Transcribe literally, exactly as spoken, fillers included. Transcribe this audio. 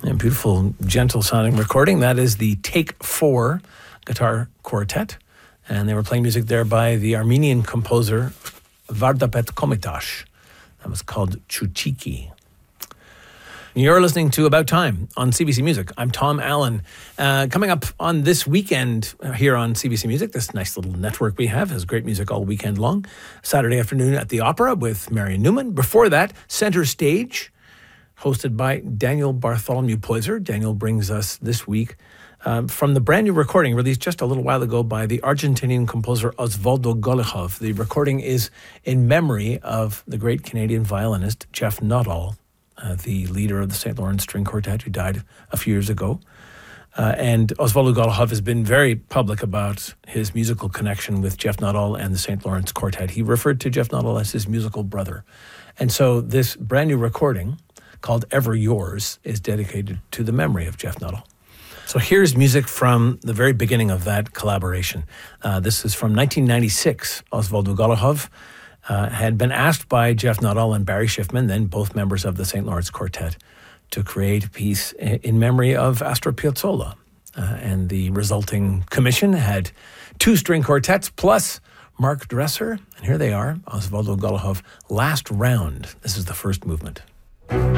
A beautiful, gentle-sounding recording. That is the Take Four guitar quartet. And they were playing music there by the Armenian composer Vardapet Komitash. That was called Chuchiki. You're listening to About Time on C B C Music. I'm Tom Allen. Uh, coming up on this weekend here on C B C Music, this nice little network we have has great music all weekend long. Saturday afternoon at the Opera with Marion Newman. Before that, Center Stage, hosted by Daniel Bartholomew Poyser. Daniel brings us this week um, from the brand new recording released just a little while ago by the Argentinian composer Osvaldo Golijov. The recording is in memory of the great Canadian violinist Jeff Nuttall, Uh, the leader of the Saint Lawrence String Quartet, who died a few years ago. Uh, and Osvaldo Golijov has been very public about his musical connection with Jeff Nuttall and the Saint Lawrence Quartet. He referred to Jeff Nuttall as his musical brother. And so this brand new recording, called Ever Yours, is dedicated to the memory of Jeff Nuttall. So here's music from the very beginning of that collaboration. Uh, this is from nineteen ninety-six. Osvaldo Golijov Uh, had been asked by Jeff Nuttall and Barry Schiffman, then both members of the Saint Lawrence Quartet, to create a piece in, in memory of Astor Piazzolla. Uh, and the resulting commission had two string quartets plus Mark Dresser. And here they are, Osvaldo Golijov, Last Round. This is the first movement.